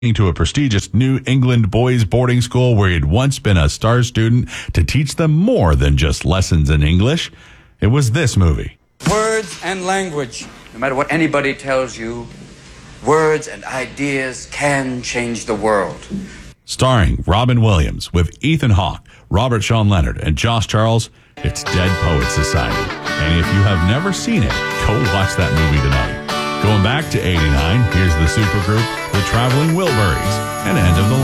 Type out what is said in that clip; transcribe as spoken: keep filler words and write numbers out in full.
to a prestigious New England boys' boarding school where he had once been a star student to teach them more than just lessons in English. It was this movie. Words and language. No matter what anybody tells you, words and ideas can change the world. Starring Robin Williams with Ethan Hawke, Robert Sean Leonard, and Josh Charles, it's Dead Poets Society. And if you have never seen it, go watch that movie tonight. Going back to eighty-nine, here's the supergroup, the Traveling Wilburys, and End of the